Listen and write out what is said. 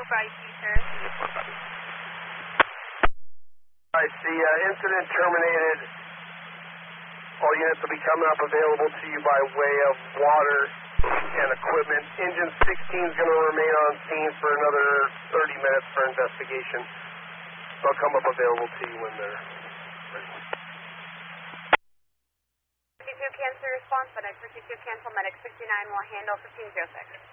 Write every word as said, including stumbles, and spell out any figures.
five two, sir. Alright, the uh, incident terminated. All units will be coming up available to you by way of water and equipment. Engine sixteen is going to remain on scene for another thirty minutes for investigation. They'll come up available to you when they're ready. fifty-two cancel response, medic fifty-two cancel, medic sixty-nine will handle fifteen oh six.